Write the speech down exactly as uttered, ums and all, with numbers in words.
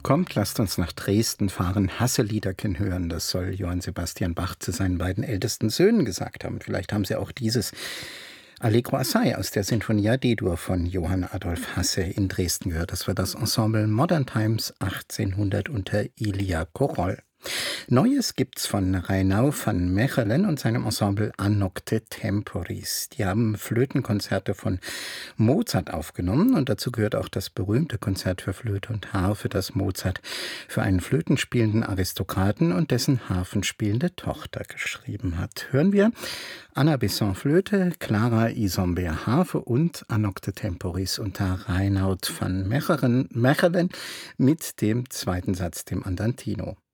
Kommt, lasst uns nach Dresden fahren, Hasseliederchen hören. Das soll Johann Sebastian Bach zu seinen beiden ältesten Söhnen gesagt haben. Vielleicht haben Sie auch dieses Allegro assai aus der Sinfonia D-Dur von Johann Adolf Hasse in Dresden gehört. Das war das Ensemble Modern Times achtzehnhundert unter Ilia Koroll. Neues gibt's von Reinau van Mechelen und seinem Ensemble A Nocte Temporis. Die haben Flötenkonzerte von Mozart aufgenommen und dazu gehört auch das berühmte Konzert für Flöte und Harfe, das Mozart für einen flötenspielenden Aristokraten und dessen harfenspielende Tochter geschrieben hat. Hören wir Anna Besson Flöte, Clara Isambert Harfe und A Nocte Temporis unter Reinout van Mechelen, Mechelen mit dem zweiten Satz, dem Andantino.